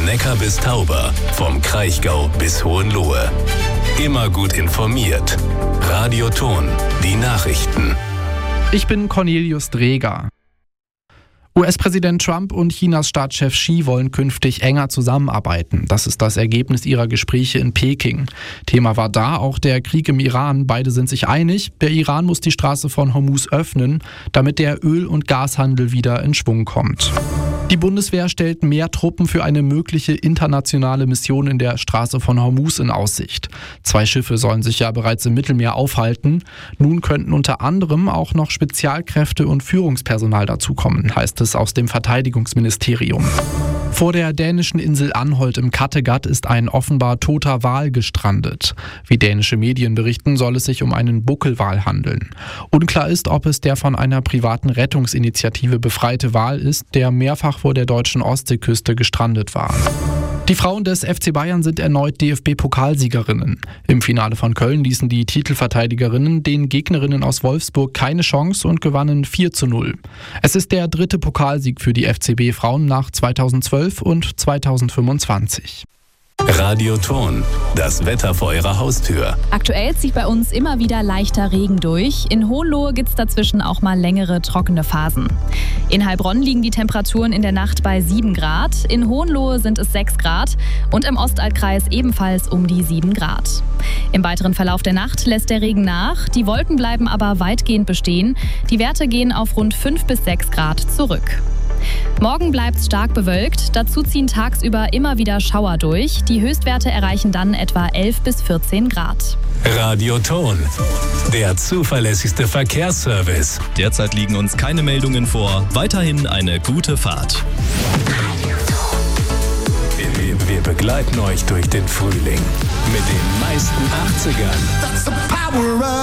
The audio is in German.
Neckar bis Tauber, vom Kraichgau bis Hohenlohe. Immer gut informiert. Radio Ton, die Nachrichten. Ich bin Cornelius Dreger. US-Präsident Trump und Chinas Staatschef Xi wollen künftig enger zusammenarbeiten. Das ist das Ergebnis ihrer Gespräche in Peking. Thema war da auch der Krieg im Iran. Beide sind sich einig, der Iran muss die Straße von Hormuz öffnen, damit der Öl- und Gashandel wieder in Schwung kommt. Die Bundeswehr stellt mehr Truppen für eine mögliche internationale Mission in der Straße von Hormuz in Aussicht. 2 Schiffe sollen sich ja bereits im Mittelmeer aufhalten. Nun könnten unter anderem auch noch Spezialkräfte und Führungspersonal dazukommen, heißt es aus dem Verteidigungsministerium. Vor der dänischen Insel Anholt im Kattegat ist ein offenbar toter Wal gestrandet. Wie dänische Medien berichten, soll es sich um einen Buckelwal handeln. Unklar ist, ob es der von einer privaten Rettungsinitiative befreite Wal ist, der mehrfach vor der deutschen Ostseeküste gestrandet war. Die Frauen des FC Bayern sind erneut DFB-Pokalsiegerinnen. Im Finale von Köln ließen die Titelverteidigerinnen den Gegnerinnen aus Wolfsburg keine Chance und gewannen 4:0. Es ist der 3. Pokalsieg für die FCB-Frauen nach 2012 und 2025. Radio Ton, das Wetter vor Ihrer Haustür. Aktuell zieht bei uns immer wieder leichter Regen durch. In Hohenlohe gibt es dazwischen auch mal längere trockene Phasen. In Heilbronn liegen die Temperaturen in der Nacht bei 7 Grad. In Hohenlohe sind es 6 Grad und im Ostalbkreis ebenfalls um die 7 Grad. Im weiteren Verlauf der Nacht lässt der Regen nach. Die Wolken bleiben aber weitgehend bestehen. Die Werte gehen auf rund 5 bis 6 Grad zurück. Morgen bleibt es stark bewölkt, dazu ziehen tagsüber immer wieder Schauer durch. Die Höchstwerte erreichen dann etwa 11 bis 14 Grad. Radio Ton, der zuverlässigste Verkehrsservice. Derzeit liegen uns keine Meldungen vor. Weiterhin eine gute Fahrt. Wir begleiten euch durch den Frühling mit den meisten 80ern.